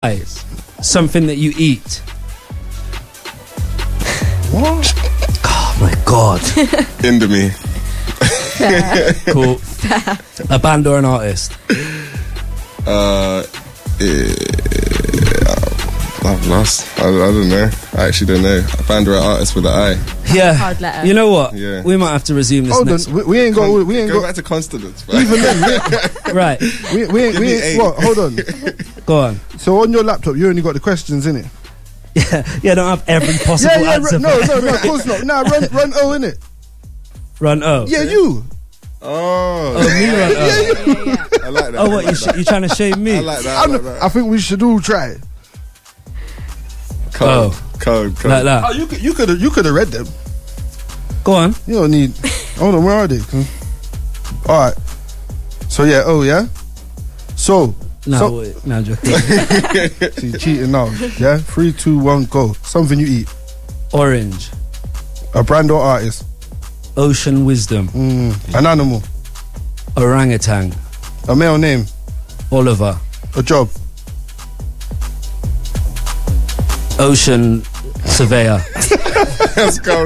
Something that you eat. What? Oh my god. Indomie. Cool. A band or an artist? I've lost. I don't know. I actually don't know. A band or an artist with an I. Yeah. Hard letter. You know what? Yeah. We might have to resume this Hold next. on, we ain't got. Go back to consonants. Bro. Even then, Right. we Give me ain't. eight. What? Hold on. Go on. So on your laptop, you only got the questions in it. Yeah, don't have every possible answer. No, of course not. Nah, run O in it. Run O. Yeah, you. Oh, Me run O. Yeah. I like that. Oh, what? You trying to shame me? I like that. I like that. I think we should all try it. Code. Like that. Oh, you could have read them. Go on. You don't need. Hold on, where are they? All right. So yeah, yeah. So. No, wait. No, I'm joking. So you cheating now? Yeah. 3, 2, 1, go. Something you eat. Orange. A brand or artist. Ocean wisdom. An animal. Orangutan. A male name. Oliver. A job. Ocean surveyor. Let's go.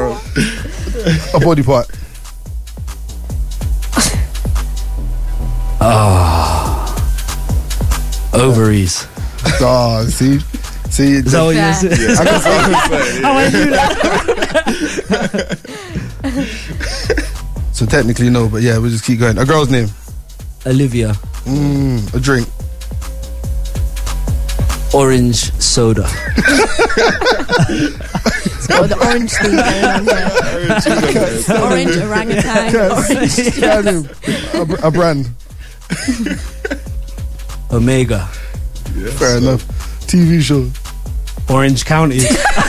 A body part. Ovaries. Ah, see. Is that what Yeah. you said? Yeah. How I do that? So technically no, but yeah, we'll just keep going. A girl's name. Olivia. A drink. Orange soda. It's got the orange thing going on here. Orange orangutan. Orange. A brand. Omega. Yeah, Fair enough. TV show. Orange County.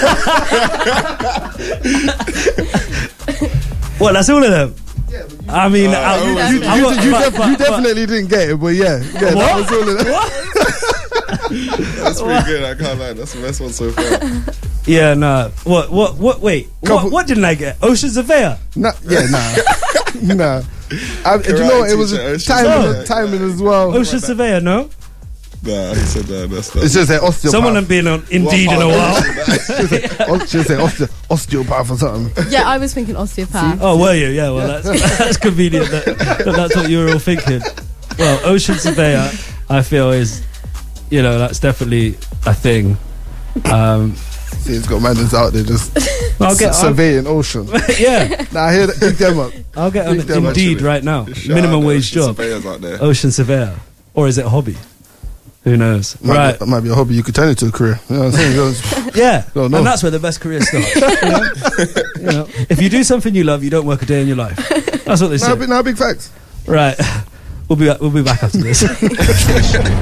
What? That's all of them. I mean, You definitely didn't get it, but yeah, that was all of that. That's pretty good. I can't lie. That's the best one so far. Yeah, nah. What? Wait. What didn't I get? Ocean surveyor. Nah. Do you know what? It was timing as well. Ocean surveyor. No. Nah, he said that. That's not. It's just an osteopath. Someone had been on Indeed in a while. Should say osteopath or something. Yeah, I was thinking osteopath. Oh, were you? Yeah. Well, that's convenient. That's what you were all thinking. Well, ocean surveyor, I feel is, that's definitely a thing. See, it's got madness out there just surveying ocean. Yeah. Nah, I hear that. Pick them up. I'll get on Big them Indeed actually. right now. Shout Minimum out wage there. job. Surveyors out there. Ocean surveyor. Or is it a hobby? Who knows? Right. That might be a hobby. You could turn it to a career. You know what I'm saying? Yeah. No. And that's where the best career starts. If you do something you love, you don't work a day in your life. That's what they say. Nah, big facts. Right. We'll be back after this.